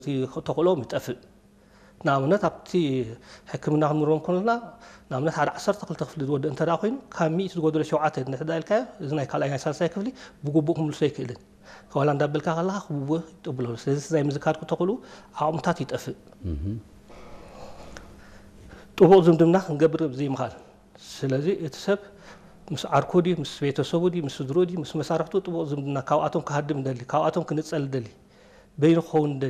ተቆሎም ይጠፍእ ንኣብነት ኣብቲ ሕክምና ክንብሎም ከለና ንኣብነት ሓደ 12 ክፍሊ ዝወድእ እንተዳ ኮይኑ ካብ 100 ዝጎደሎ 7 ንሕዳልካዮ እዚ ናይ ካልኣይ ናይ ሳልሳይ ክፍሊ ብግቡእ ክምልሶ ይክእልን ከዋላ እንዳበልካ ከለካ ክብውህ ይጥብሎ ስለዚ ናይ ምዝካር ክትተኽሉ ዓቕምታት ይጠፍእ ጥቡቕ ዝምድና ክንገብር ብዘይ ምኻል ስለዚ እቲ ሰብ ምስ ዓርኮ ዲ ምስ ቤተሰቡ ዲ ምስ ስድሮ ዲ ምስ መሳርሕቱ ጥቡቕ ዝምድና ካብኣቶም ክሃድም ደሊ ካብኣቶም ክንፀል ደሊ በይኑ ክኸውን